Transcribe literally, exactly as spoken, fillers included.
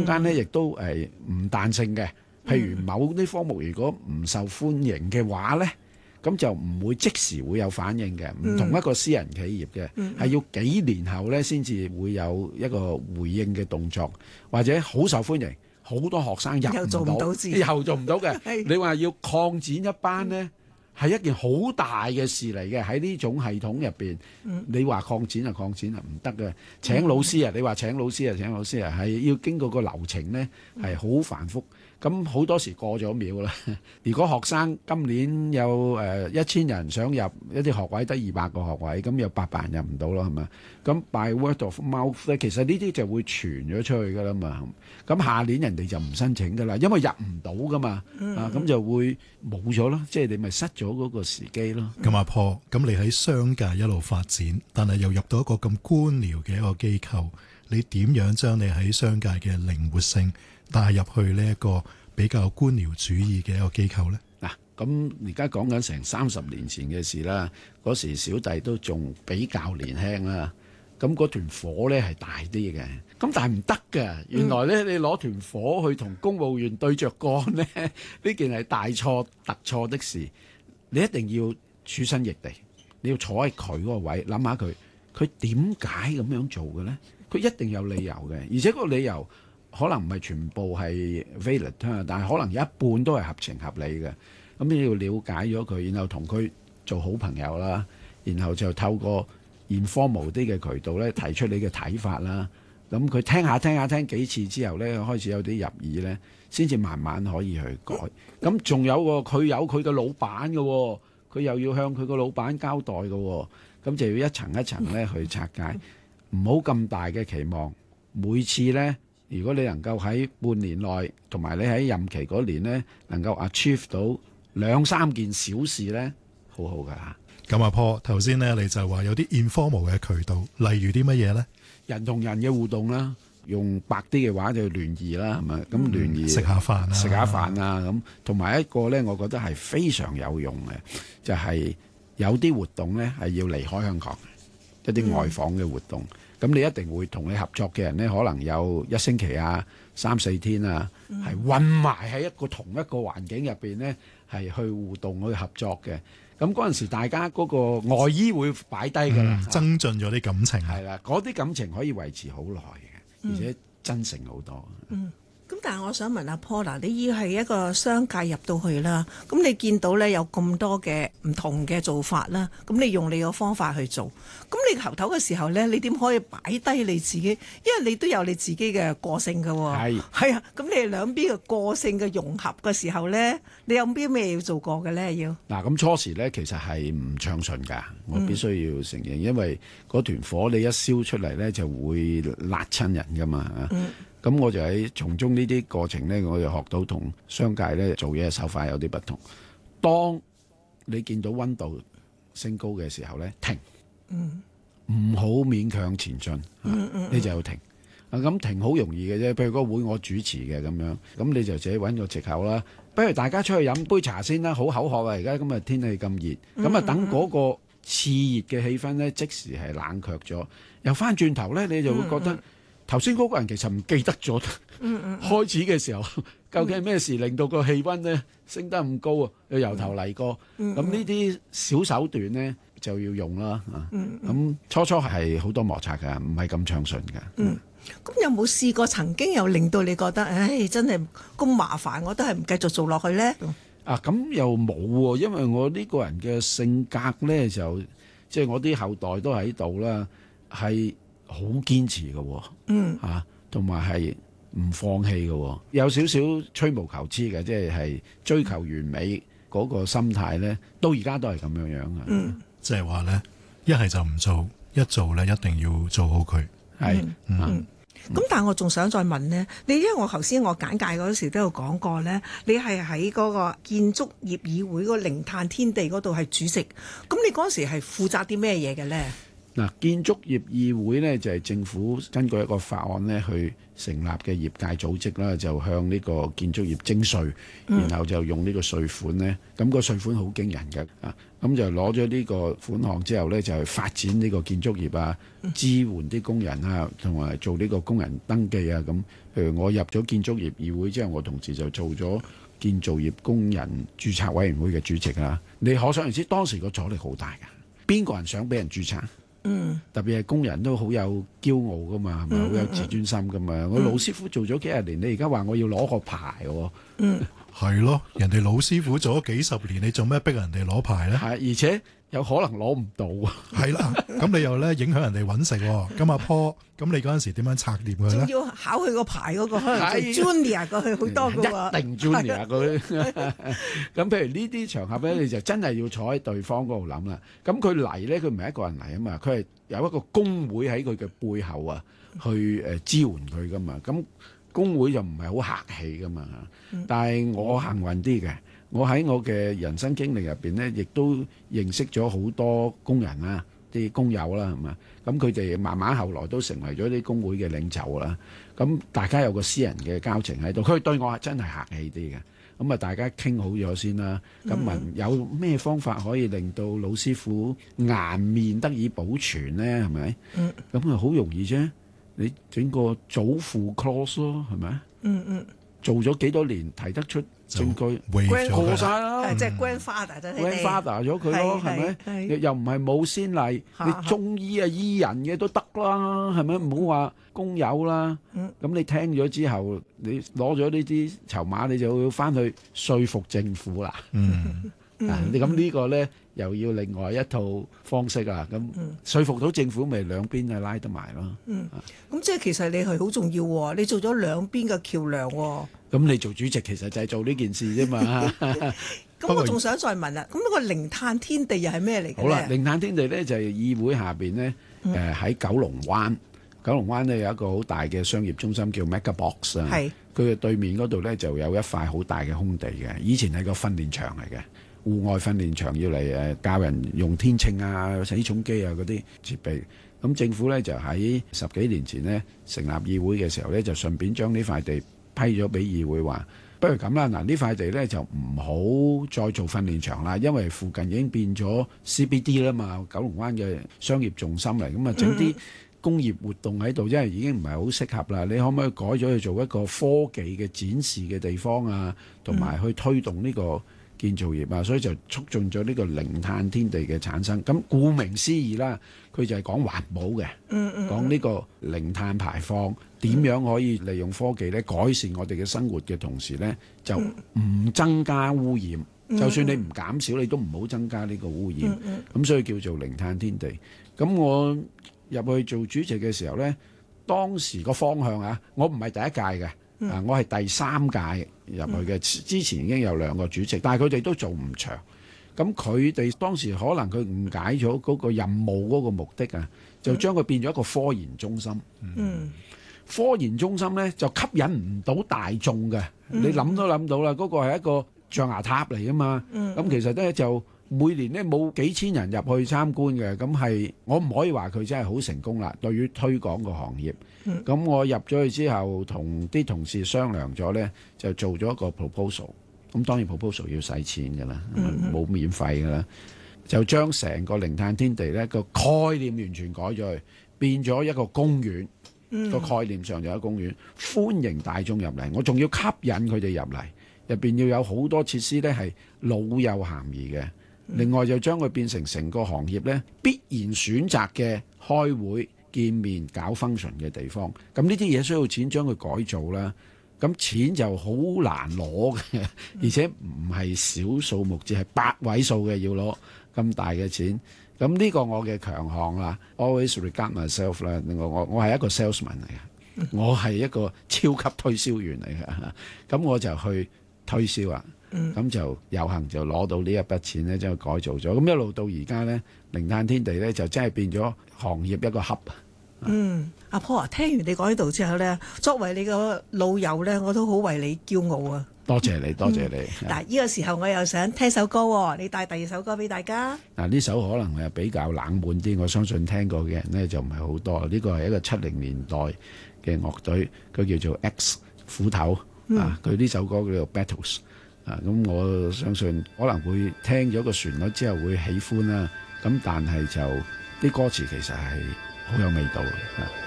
中間咧亦都誒唔彈性嘅。譬如某啲科目如果唔受歡迎嘅話咧，咁就唔會即時會有反應嘅，唔同一個私人企業嘅，係、嗯、要幾年後咧先至會有一個回應嘅動作，或者好受歡迎，好多學生入唔到，又做唔到字，又做唔到嘅。你話要擴展一班咧，係、嗯、一件好大嘅事嚟嘅。喺呢種系統入邊、嗯，你話擴展就擴展啊，唔得嘅。請老師啊，你話請老師啊，請老師啊，係要經過個流程咧，係好繁複。咁好多時過咗秒啦。如果學生今年有誒一千人想入一啲學位，得二百個學位，咁有八百人入唔到咯，係咪？咁 by word of mouth 咧，其實呢啲就會傳咗出去噶啦嘛。咁下年人哋就唔申請噶啦，因為入唔到噶嘛。嗯、啊，咁就會冇咗咯，即係你咪失咗嗰個時機咯。 咁阿婆，咁你喺商界一路發展，但係又入到一個咁官僚嘅一個機構，你點樣將你喺商界嘅靈活性帶入去呢一個比較官僚主義嘅一個機構呢？ 嗱，咁而家講緊成三十年前嘅事啦，嗰時小弟都仲比較年輕啦，咁嗰團火呢係大啲嘅，咁但係唔得㗎。原來呢，你攞團火去同公務員對着幹呢，呢件係大錯特錯的事。你一定要處身逆地，你要坐喺佢嗰個位，諗下佢，佢點解咁樣做嘅呢？佢一定有理由嘅，而且個理由可能唔係全部係 valid， 但係可能有一半都係合情合理嘅。咁你要了解咗佢，然後同佢做好朋友啦，然後就透過 informal 啲嘅渠道咧提出你嘅睇法啦。咁佢聽下聽下聽幾次之後咧，開始有啲入耳咧，先至慢慢可以去改。咁仲有個佢有佢嘅老闆嘅，佢又要向佢個老闆交代嘅，咁就要一層一層咧去拆解，唔好咁大嘅期望。每次咧，如果你能夠喺半年內，同埋你喺任期嗰年咧，能夠 achieve 到兩三件小事咧，好好噶嚇。 咁阿婆頭先咧，你就話有啲 informal 嘅渠道，例如啲乜嘢咧？ 人同人嘅互動啦，用白啲嘅話就聯誼啦，係咪？咁聯誼食下飯啊， 食下飯啊，咁同埋一個咧，我覺得係非常有用嘅，就係、是、有啲活動咧係要離開香港，一啲外訪嘅活動。咁、嗯、你一定會同你合作嘅人咧，可能有一星期啊、三四天啊，係、嗯、混埋喺一個同一個環境入邊咧，係去互動去合作嘅。咁嗰陣時，大家嗰個外衣會擺低㗎啦， 增進咗啲感情。 係啦，嗰啲感情可以維持好耐嘅，而且真誠好多。 嗯。咁但係我想問阿 Paul，你要係一個商界入到去啦，咁你見到咧有咁多嘅唔同嘅做法啦，咁你用你個方法去做，咁你頭頭嘅時候咧，你點可以擺低你自己？因為你都有你自己嘅個性㗎喎。係係啊，咁你哋兩邊嘅個性嘅融合嘅時候咧，你有啲咩要做過嘅咧？要嗱，咁初時咧其實係唔暢順㗎，我必須要承認，嗯、因為嗰團火你一燒出嚟咧就會辣親人㗎嘛。嗯。咁我就喺從中呢啲過程咧，我就學到同商界咧做嘢嘅手法有啲不同。當你見到溫度升高嘅時候咧，停，唔好、嗯、勉強前進，嗯嗯、你就要停。啊，咁停好容易嘅啫，譬如個會我主持嘅咁樣，咁你就自己揾個藉口啦。不如大家出去飲杯茶先啦，好口渴啊！而家今日天氣咁熱，咁啊、嗯、等嗰個熾熱嘅氣氛咧，即時係冷卻咗，又翻轉頭咧，你就會覺得。嗯嗯頭先嗰個人其實唔記得咗，嗯嗯、開始嘅時候究竟係咩事令到個氣温咧升得咁高啊？又由頭嚟過，咁呢啲小手段咧就要用啦。咁、嗯嗯、初初係好多摩擦㗎，唔係咁暢順㗎。咁、 嗯、有冇試過曾經又令到你覺得，唉，真係咁麻煩，我都係唔繼續做落去咧？ 啊，咁又冇喎，因為我呢個人嘅性格咧就即係、就是、我啲後代都喺度啦，係。好堅持嘅，嗯嚇，同埋係唔放棄嘅，有少少吹毛求疵嘅，即係係追求完美嗰個心態咧，到而家都係咁樣樣嘅。 嗯， 即係話咧，一係就唔做，一做咧一定要做好佢。 係， 嗯。嗯咁、嗯、但係我仲想再問呢，你因為我頭先我簡介嗰時都有講過呢，你係喺嗰個建築業議會嗰個零碳天地嗰度係主席，咁你嗰時係負責啲咩嘢嘅呢？ 嗱，建築業議會呢，就係政府根據一個法案呢去成立嘅業界組織啦，就向呢個建築業徵稅，然後就用呢個稅款呢，咁個稅款好驚人嘅啊，咁就攞咗呢個款項之後呢，就去發展呢個建築業啊，支援啲工人啊，同埋做呢個工人登記啊，咁譬如我入咗建築業議會之後，我同時就做咗建造業工人註冊委員會嘅主席啊，你可想而知當時個阻力好大㗎，邊個人想俾人註冊？嗯，特別係工人都好有驕傲噶嘛，係咪好有自尊心噶嘛？嗯、我老師傅做咗幾十年，你而家話我要攞個牌喎？ 嗯，係咯，人哋老師傅做咗幾十年，你做咩逼人哋攞牌咧？ 係，而且有可能攞唔到。 係啦，咁你又咧影響人哋揾食喎。咁阿 Paul，咁你嗰陣時點樣拆掂佢咧？ 仲要考佢個牌嗰個，可能係 Junior 過去好多嘅喎。 一定 Junior 佢。咁譬如呢啲場合咧，你就真係要坐喺對方嗰度諗啦。咁佢嚟咧，佢唔係一個人嚟啊嘛，佢係有一個工會喺佢嘅背後啊，去誒支援佢噶嘛。咁工會就唔係好客氣噶嘛。但係我幸運啲嘅。我喺我嘅人生經歷入邊呢，亦都認識咗好多工人啦，啲工友啦，係嘛？咁佢哋慢慢後來都成為咗啲工會嘅領袖啦。咁大家有個私人嘅交情喺度，佢對我係真係客氣啲嘅。咁啊，大家傾好咗先啦。咁問有咩方法可以令到老師傅顏面得以保存呢？係咪？咁啊，好容易啫。你整個祖父 clause 咯，係咪？嗯嗯。做咗幾多年，提得出證據，過曬啦， 即係 grandfather 就 grandfather 咗佢咯，係咪？又唔係冇先例，你中醫啊醫人嘅都得啦，係咪？唔好話工友啦。咁你聽咗之後，你攞咗呢啲籌碼，你就要翻去說服政府啦。嗯，啊，你咁呢個咧又要另外一套方式啦。咁說服到政府，咪兩邊啊拉得埋咯。 嗯，咁即係其實你係好重要喎，你做咗兩邊嘅橋梁喎。 咁你做主席其實就係做呢件事啫嘛。 咁我仲想再問啦，咁嗰個零碳天地又係咩嚟嘅咧？ 好啦，零碳天地咧就係議會下邊咧，誒喺九龍灣，九龍灣咧有一個好大嘅商業中心叫 Mega Box 啊。係。佢嘅對面嗰度咧就有一塊好大嘅空地嘅，以前係個訓練場嚟嘅，戶外訓練場要嚟誒教人用天秤啊、起重機啊嗰啲設備。咁政府咧就喺十幾年前咧成立議會嘅時候咧，就順便將呢塊地批咗俾議會話，不如咁啦，嗱呢塊地咧就唔好再做訓練場啦，因為附近已經變咗 C B D 啦嘛，九龍灣嘅商業重心嚟，咁啊整啲工業活動喺度，因為已經唔係好適合啦。你可唔可以改咗去做一個科技嘅展示嘅地方啊，同埋去推動呢個建造業啊，所以就促進咗呢個零碳天地嘅產生。咁顧名思義啦，佢就係講環保嘅，講呢個零碳排放。點樣可以利用科技咧改善我哋嘅生活嘅同時咧，就唔增加污染。嗯、就算你唔減少，你都唔好增加呢個污染。咁、嗯嗯、所以叫做零碳天地。咁我入去做主席嘅時候咧，當時個方向啊，我唔係第一屆嘅，嗯、啊，我係第三屆入去嘅。之前已經有兩個主席，但係佢哋都做唔長。咁佢哋當時可能佢誤解咗嗰個任務嗰個目的啊，就將佢變咗一個科研中心。嗯。嗯科研中心咧就吸引唔到大眾嘅，嗯、你諗都諗到啦，嗰、嗰個係一個象牙塔嚟啊嘛。咁、嗯、其實咧就每年咧冇幾千人入去參觀嘅，咁係我唔可以話佢真係好成功啦。對於推廣個行業，咁、嗯、我入咗去之後，同啲同事商量咗咧，就做咗一個 proposal。咁當然 proposal 要使錢㗎啦，冇、嗯、免費㗎啦，就將成個零碳天地咧個概念完全改咗去，變咗一個公園。個、嗯、概念上就有公園，歡迎大眾入嚟，我仲要吸引佢哋入嚟，入邊要有好多設施咧係老幼咸宜嘅。另外就將佢變成成個行業咧必然選擇嘅開會、見面、搞 function 嘅地方。咁呢啲嘢需要錢將佢改造啦。咁錢就好難攞嘅，而且唔係小數目，只係八位數嘅要攞咁大嘅錢。咁呢個我嘅強項啦 ，always regard myself 啦。我我我係一個 salesman 嚟嘅，我係一個超級推銷員嚟嘅。咁我就去推銷啊，咁就有幸就攞到呢一筆錢咧，將佢改造咗。咁一路到而家咧，零碳天地咧就真係變咗行業一個 hub。 嗯，阿 Paul 啊，聽完你講呢度之後咧，作為你個老友咧，我都好為你驕傲啊！ 多謝你，多謝你。 嗱，呢個時候我又想聽首歌喎，你帶第二首歌俾大家。 嗱，呢首可能係比較冷門啲，我相信聽過嘅人呢就唔係好多。呢個係一個七零年代嘅樂隊，佢叫做 X 斧頭、嗯、啊。佢呢首歌叫做 Battles 啊。咁我相信可能會聽咗個旋律之後會喜歡啦。咁但係就啲歌詞其實係好有味道嘅。